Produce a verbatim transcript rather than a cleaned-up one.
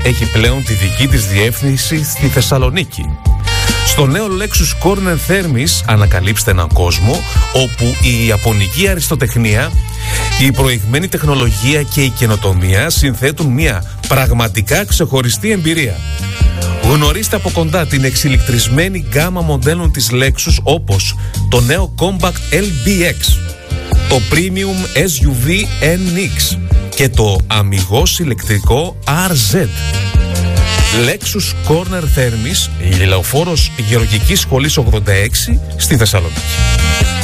έχει πλέον τη δική της διεύθυνση στη Θεσσαλονίκη. Στο νέο Lexus Corner Thermis ανακαλύψτε έναν κόσμο όπου η ιαπωνική αριστοτεχνία, η προηγμένη τεχνολογία και η καινοτομία συνθέτουν μια πραγματικά ξεχωριστή εμπειρία. Γνωρίστε από κοντά την εξηλεκτρισμένη γκάμα μοντέλων της Lexus όπως το νέο Compact ελ μπι εξ, το Premium ες γιου βι εν εξ και το αμιγώς ηλεκτρικό αρ ζετ. Lexus Corner Thermis, λεωφόρος Γεωργικής Σχολής ογδόντα έξι στη Θεσσαλονίκη.